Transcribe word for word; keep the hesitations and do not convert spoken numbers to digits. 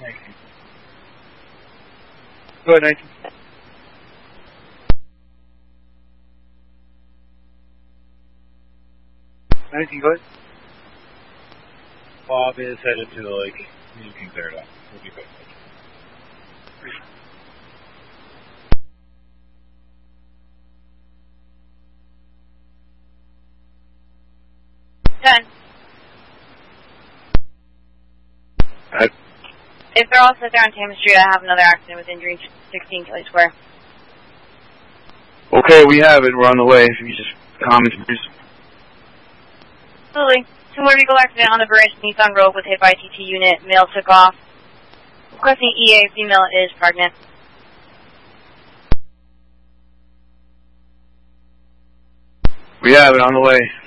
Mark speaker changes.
Speaker 1: nineteen. Go ahead, nineteen. nineteen, go ahead.
Speaker 2: Bob is headed to the lake. You can clear it up. We'll be good.
Speaker 3: Done.
Speaker 1: Right.
Speaker 3: If they're all set there on Thames Street, I have another accident with injury sixteen Kelly Square.
Speaker 1: Okay, we have it. We're on the way. If you could just comment, please.
Speaker 3: Absolutely. Similar vehicle accident on the Burris Nissan Road with hit by T T unit. Male took off. Requesting E A. Female is pregnant.
Speaker 1: We have it on the way.